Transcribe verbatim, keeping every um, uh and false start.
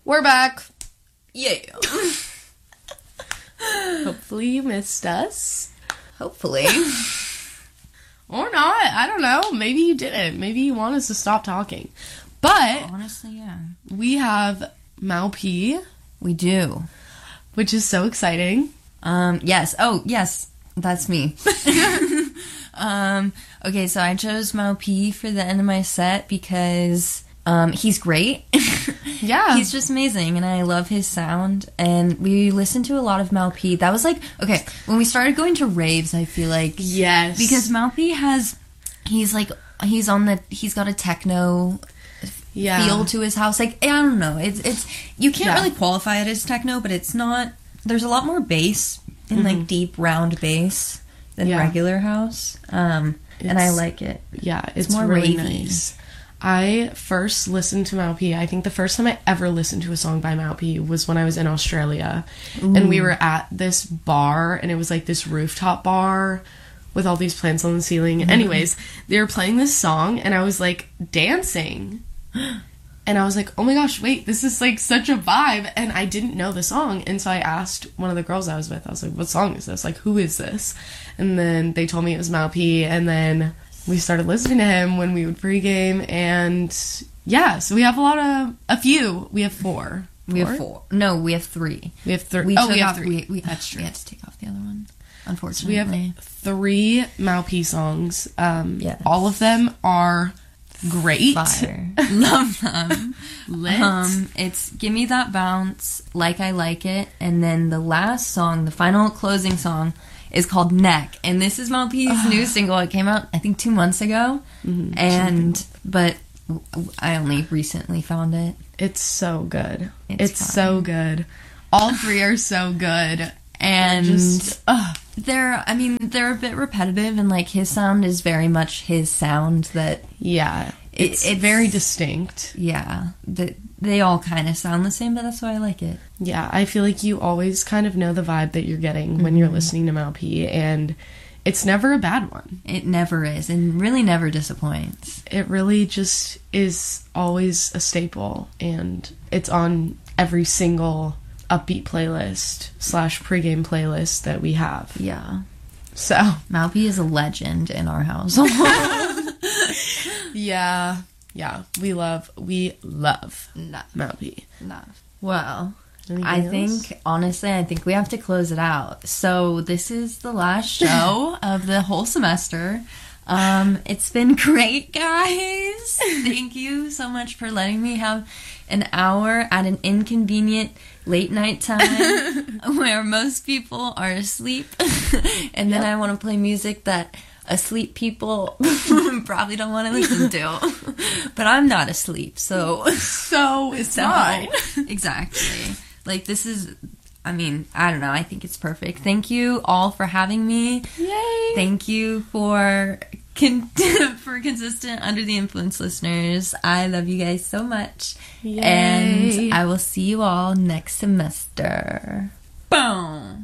We're back. Yeah. Hopefully you missed us. Hopefully. Or not. I don't know. Maybe you didn't. Maybe you want us to stop talking. But honestly, yeah. We have Mal P. We do. Which is so exciting. Um, yes. Oh, yes. That's me. um, okay, so I chose Mal P for the end of my set because um, he's great. Yeah. He's just amazing, and I love his sound. And we listened to a lot of Mal P. That was like, okay, when we started going to raves, I feel like... Yes. Because Mal P has... He's like... He's on the... He's got a techno... Yeah. feel to his house. Like, I don't know. It's... it's you can't yeah. really qualify it as techno, but it's not... There's a lot more bass in, mm-hmm. like, deep, round bass than yeah. regular house. Um, and I like it. Yeah, it's, it's more really ravey. nice. I first listened to Mal P. I think the first time I ever listened to a song by Mal P was when I was in Australia. Ooh. And we were at this bar, and it was like this rooftop bar with all these plants on the ceiling. Mm-hmm. Anyways, they were playing this song, and I was like dancing. And I was like, oh my gosh, wait, this is like such a vibe. And I didn't know the song. And so I asked one of the girls I was with, I was like, what song is this? Like, who is this? And then they told me it was Mal P. And then we started listening to him when we would pregame. And yeah, so we have a lot of, a few. We have four. We four? have four. No, we have three. We have three. We oh, we have off, three. We, we, That's true. We had to take off the other one, unfortunately. So we have three Mal P songs. Um, yes. All of them are great. Fire. Love them. Lit. Um, it's Give Me That Bounce, Like I Like It, and then the last song, the final closing song, is called Neck. And this is Mal P's new single. It came out, I think, two months ago. Mm-hmm. And, but I only recently found it. It's so good. It's, it's so good. All three are so good. And just, uh, they're, I mean, they're a bit repetitive, and like his sound is very much his sound that. Yeah. It's, it, it's very distinct. Yeah. The, they all kind of sound the same, but that's why I like it. Yeah. I feel like you always kind of know the vibe that you're getting mm-hmm. when you're listening to Mal P, and it's never a bad one. It never is, and really never disappoints. It really just is always a staple, and it's on every single upbeat playlist slash pregame playlist that we have. Yeah. So Mal P is a legend in our household. yeah. Yeah. We love, we love love. Mal P. Love. Well, anything I else? think, honestly, I think we have to close it out. So this is the last show of the whole semester. Um, it's been great, guys. Thank you so much for letting me have an hour at an inconvenient late night time where most people are asleep. And then yep. I want to play music that asleep people probably don't want to listen to. But I'm not asleep, so... So it's so, fine. Exactly. Like, this is... I mean, I don't know. I think it's perfect. Thank you all for having me. Yay! Thank you for con- for consistent Under the Influence listeners. I love you guys so much. Yay. And I will see you all next semester. Boom!